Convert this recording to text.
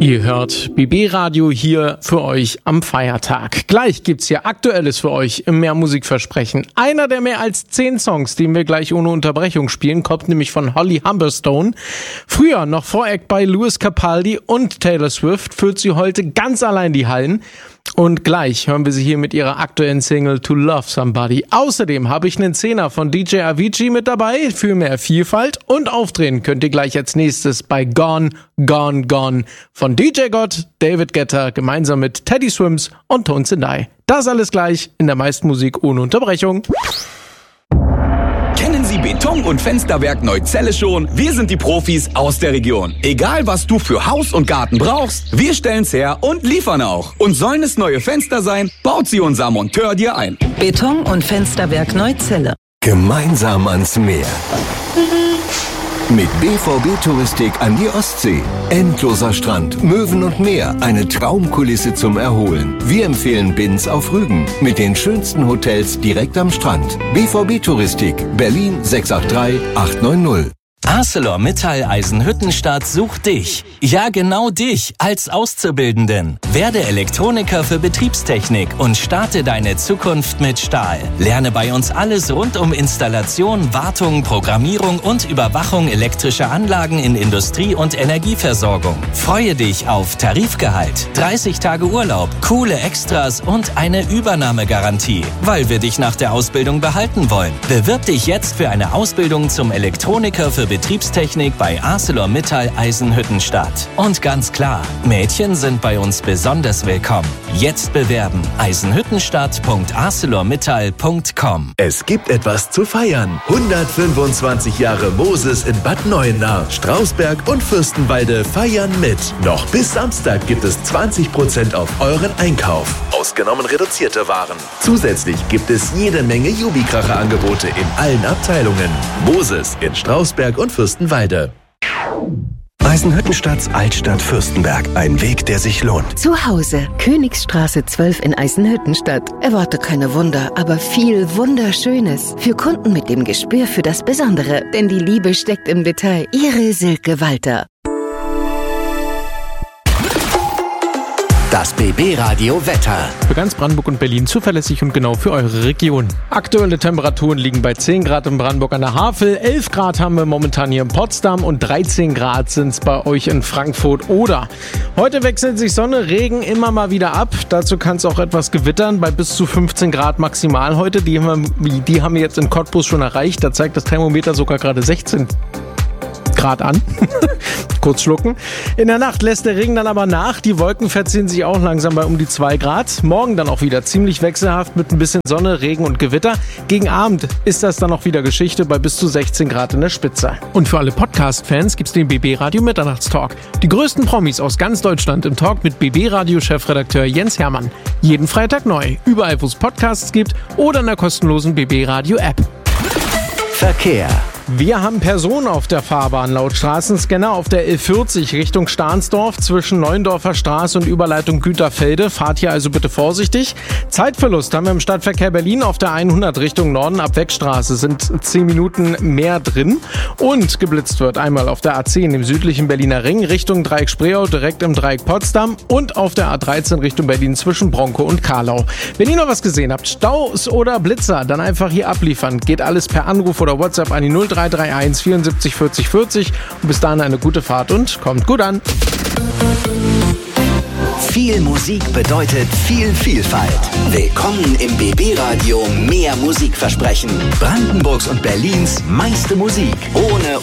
Ihr hört BB Radio hier für euch am Feiertag. Gleich gibt's hier Aktuelles für euch im Mehr Musikversprechen. Einer der mehr als 10 Songs, den wir gleich ohne Unterbrechung spielen, kommt nämlich von Holly Humberstone. Früher, noch Voreck bei Lewis Capaldi und Taylor Swift, füllt sie heute ganz allein die Hallen. Und gleich hören wir sie hier mit ihrer aktuellen Single To Love Somebody. Außerdem habe ich einen Zehner von DJ Avicii mit dabei für mehr Vielfalt. Und aufdrehen könnt ihr gleich als nächstes bei Gone, Gone, Gone von DJ God, David Guetta gemeinsam mit Teddy Swims und Tones and I. Das alles gleich in der meisten Musik ohne Unterbrechung. Kennen Sie Beton- und Fensterwerk Neuzelle schon? Wir sind die Profis aus der Region. Egal, was du für Haus und Garten brauchst, wir stellen's her und liefern auch. Und sollen es neue Fenster sein, baut sie unser Monteur dir ein. Beton- und Fensterwerk Neuzelle. Gemeinsam ans Meer. Mit BVB Touristik an die Ostsee. Endloser Strand, Möwen und Meer. Eine Traumkulisse zum Erholen. Wir empfehlen Binz auf Rügen. Mit den schönsten Hotels direkt am Strand. BVB Touristik. Berlin 683 890. ArcelorMittal Eisenhüttenstadt sucht dich. Ja, genau dich als Auszubildenden. Werde Elektroniker für Betriebstechnik und starte deine Zukunft mit Stahl. Lerne bei uns alles rund um Installation, Wartung, Programmierung und Überwachung elektrischer Anlagen in Industrie- und Energieversorgung. Freue dich auf Tarifgehalt, 30 Tage Urlaub, coole Extras und eine Übernahmegarantie, weil wir dich nach der Ausbildung behalten wollen. Bewirb dich jetzt für eine Ausbildung zum Elektroniker für Betriebstechnik bei ArcelorMittal Eisenhüttenstadt. Und ganz klar, Mädchen sind bei uns besonders willkommen. Jetzt bewerben. eisenhüttenstadt.arcelormittal.com. Es gibt etwas zu feiern. 125 Jahre Moses in Bad Neuenahr, Strausberg und Fürstenwalde feiern mit. Noch bis Samstag gibt es 20% auf euren Einkauf. Ausgenommen reduzierte Waren. Zusätzlich gibt es jede Menge Jubikracher-Angebote in allen Abteilungen. Moses in Strausberg und Fürstenwalde. Eisenhüttenstadts Altstadt Fürstenberg. Ein Weg, der sich lohnt. Zu Hause. Königsstraße 12 in Eisenhüttenstadt. Erwarte keine Wunder, aber viel Wunderschönes. Für Kunden mit dem Gespür für das Besondere. Denn die Liebe steckt im Detail. Ihre Silke Walter. Das BB Radio Wetter. Für ganz Brandenburg und Berlin zuverlässig und genau für eure Region. Aktuelle Temperaturen liegen bei 10 Grad in Brandenburg an der Havel, 11 Grad haben wir momentan hier in Potsdam und 13 Grad sind es bei euch in Frankfurt oder. Heute wechselt sich Sonne, Regen immer mal wieder ab. Dazu kann es auch etwas gewittern bei bis zu 15 Grad maximal heute. Die haben wir jetzt in Cottbus schon erreicht. Da zeigt das Thermometer sogar gerade 16 Grad an. Kurz schlucken. In der Nacht lässt der Regen dann aber nach. Die Wolken verziehen sich auch langsam bei um die 2 Grad. Morgen dann auch wieder ziemlich wechselhaft mit ein bisschen Sonne, Regen und Gewitter. Gegen Abend ist das dann auch wieder Geschichte bei bis zu 16 Grad in der Spitze. Und für alle Podcast-Fans gibt's den BB Radio Mitternachtstalk. Die größten Promis aus ganz Deutschland im Talk mit BB Radio Chefredakteur Jens Hermann. Jeden Freitag neu. Überall, wo es Podcasts gibt oder in der kostenlosen BB Radio App. Verkehr. Wir haben Personen auf der Fahrbahn. Laut Straßenscanner auf der L40 Richtung Stahnsdorf zwischen Neuendorfer Straße und Überleitung Güterfelde. Fahrt hier also bitte vorsichtig. Zeitverlust haben wir im Stadtverkehr Berlin auf der 100 Richtung Norden ab Wegstraße. Sind 10 Minuten mehr drin. Und geblitzt wird einmal auf der A10 im südlichen Berliner Ring Richtung Dreieck Spreeau direkt im Dreieck Potsdam und auf der A13 Richtung Berlin zwischen Bronkow und Karlau. Wenn ihr noch was gesehen habt, Staus oder Blitzer, dann einfach hier abliefern. Geht alles per Anruf oder WhatsApp an die 0331 74 40 40 und bis dahin eine gute Fahrt und kommt gut an. Viel Musik bedeutet viel Vielfalt. Willkommen im BB Radio Mehr Musikversprechen. Brandenburgs und Berlins meiste Musik. Ohne